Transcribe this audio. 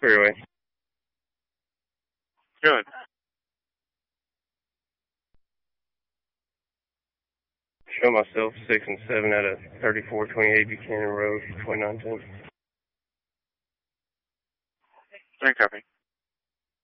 Freeway. Good. Show myself 6 and 7 out of 3428 Buchanan Road, 2910. 3 copy.